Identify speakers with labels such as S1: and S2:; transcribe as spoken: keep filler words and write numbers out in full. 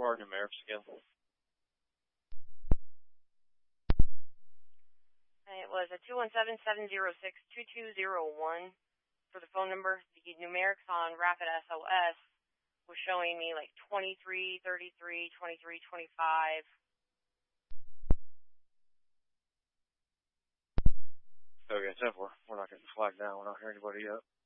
S1: our numerics again.
S2: It was a two one seven, seven zero six, two two zero one for the phone number. The numerics on Rapid S O S was showing me like twenty-three, thirty-three, twenty-three, twenty-five.
S1: Okay, ten four. We're not getting flagged now. We're not hearing anybody yet.